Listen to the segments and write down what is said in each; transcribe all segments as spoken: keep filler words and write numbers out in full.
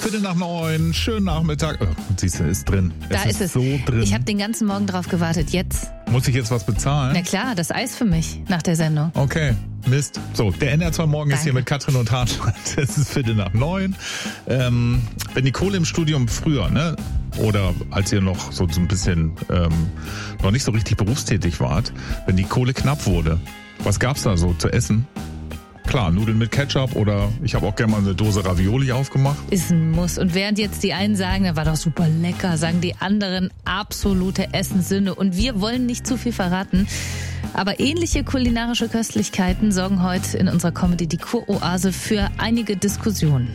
Viertel nach neun, schönen Nachmittag. Oh, siehst du, ist drin. Da es ist es. So drin. Ich habe den ganzen Morgen drauf gewartet. Jetzt. Muss ich jetzt was bezahlen? Na klar, das Eis für mich nach der Sendung. Okay, Mist. So, der N R zwei Morgen ist Danke. hier mit Katrin und Hartland. Es ist Viertel nach neun. Ähm, wenn die Kohle im Studium früher, ne? Oder als ihr noch so ein bisschen ähm, noch nicht so richtig berufstätig wart, wenn die Kohle knapp wurde, was gab's da so zu essen? Klar, Nudeln mit Ketchup oder ich habe auch gerne mal eine Dose Ravioli aufgemacht. Ist ein Muss. Und während jetzt die einen sagen, das war doch super lecker, sagen die anderen absolute Essenssünde. Und wir wollen nicht zu viel verraten. Aber ähnliche kulinarische Köstlichkeiten sorgen heute in unserer Comedy Die Kuroase für einige Diskussionen.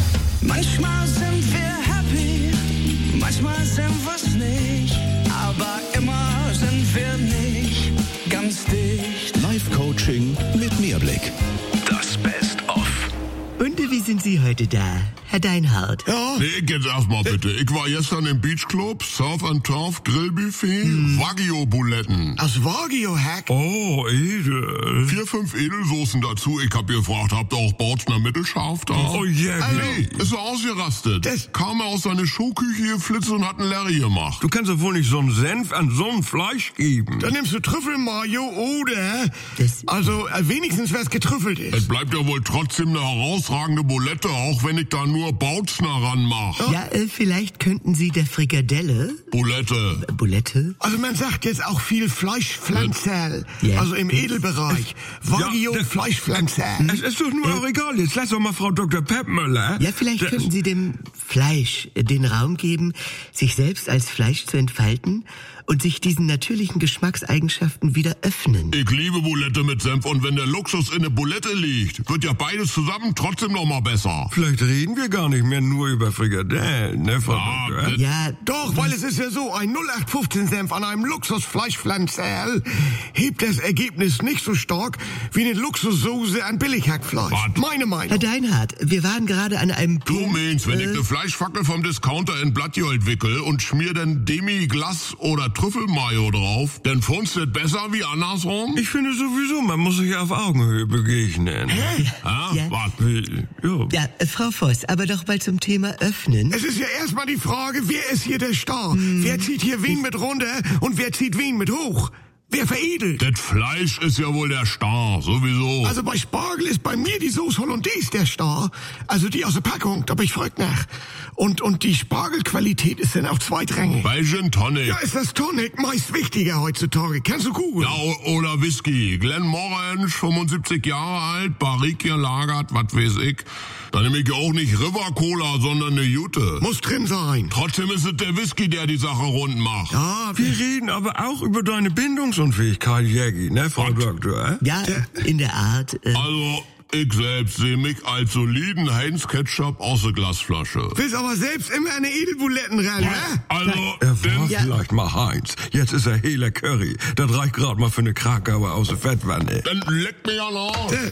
Manchmal sind wir happy, manchmal sind wir's nicht, aber immer sind wir nicht ganz dicht. Live-Coaching mit Mehrblick. Das Best-of. Und wie sind Sie heute da, Herr Deinhardt? Ja? Nee, ich jetzt erstmal bitte. Ich war gestern im Beachclub, Surf and Turf, Grillbuffet, hm. Wagyu-Buletten. Das Wagyu-Hack? Oh, edel. Vier, fünf Edelsoßen dazu. Ich hab gefragt, habt ihr auch Bautzner mittelscharf da? Oh yeah. Nee, ist so ausgerastet. Das kam er aus seiner Showküche geflitzt und hat einen Larry gemacht. Du kannst doch wohl nicht so einen Senf an so ein Fleisch geben. Dann nimmst du Trüffelmayo oder... Das Also, äh, wenigstens wär's getrüffelt ist. Es bleibt ja wohl trotzdem eine herausragende Bulette, auch wenn ich da nur Bautzner ranmache. ja, äh, vielleicht könnten Sie der Frikadelle, Bulette. äh, Bulette, Also man sagt jetzt auch viel Fleischpflanzerl. Ja. Also im Edelbereich. Wagyu Ja, Fleischpflanzerl. Es ist doch nur auch egal. Jetzt lass doch mal Frau Doktor Peppmüller. ja, vielleicht könnten Sie dem Fleisch äh, den Raum geben, sich selbst als Fleisch zu entfalten und sich diesen natürlichen Geschmackseigenschaften wieder öffnen. Ich liebe Bulette mit Senf und wenn der Luxus in der Bulette liegt, wird ja beides zusammen trotzdem noch mal besser. Vielleicht reden wir gar nicht mehr nur über Frikadellen, ne, Frau Ah, Doktor? das- Ja, Doch, weil es ist ja so, ein null acht fünfzehn Senf an einem Luxusfleischpflanzerl hebt das Ergebnis nicht so stark wie eine Luxussoße an Billighackfleisch. Was? Meine Herr Meinung. Deinhardt, wir waren gerade an einem Du Punkt, meinst, wenn ich äh, eine Fleischfackel vom Discounter in Blattgold wickel und schmier dann Demi-Glas oder Trüffelmayo drauf, dann findest du das besser wie andersrum? Ich finde sowieso, man muss sich auf Augenhöhe begegnen. Ah, Ja. warte. Ja. Ja, äh, Frau Voss, aber doch mal zum Thema Öffnen. Es ist ja erstmal die Frage, wer ist hier der Star? Wer zieht hier wen mit runter und wer zieht wen mit hoch? Wer veredelt? Das Fleisch ist ja wohl der Star, sowieso. Also bei Spargel ist bei mir die Sauce Hollandaise der Star. Also die aus der Packung, da bin ich verrückt nach. Und, und die Spargelqualität ist dann auch zweitrangig. Bei Gin Tonic. Ja, ist das Tonic meist wichtiger heutzutage. Kennst du googeln? Ja, o- oder Whisky. Glenmorangie, fünfundsiebzig Jahre alt, Barrique gelagert, was weiß ich. Da nehme ich ja auch nicht River Cola, sondern eine Jute. Muss drin sein. Trotzdem ist es der Whisky, der die Sache rund macht. Ja, Wir reden aber auch über deine Bindungsunfähigkeit, Jägi, ne, Frau Doktor? Ja, in der Art. Äh, Also, ich selbst sehe mich als soliden Heinz Ketchup aus der Glasflasche. willst aber selbst immer eine Edelbuletten ran, ne? Also, Er war Ja. vielleicht mal Heinz. Jetzt ist er Hela Curry. Das reicht gerade mal für eine Krakauer aus der Fettwanne. dann leck mir an Arsch. Äh,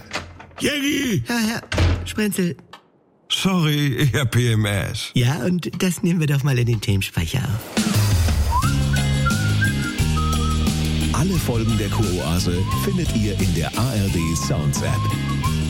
Jägi! ja, Herr Sprenzel. Sorry, ich hab P M S. Ja, und das nehmen wir doch mal in den Themenspeicher auf. Alle Folgen der Kuroase findet ihr in der A R D Sounds App.